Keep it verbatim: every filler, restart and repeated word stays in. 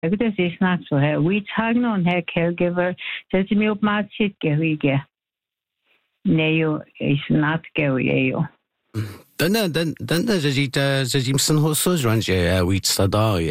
agus is nach so he we tag on he caregiver says me op maat sit ge neo is not go eo dan dan dan dan is dit is Jimson Hosos run je we stad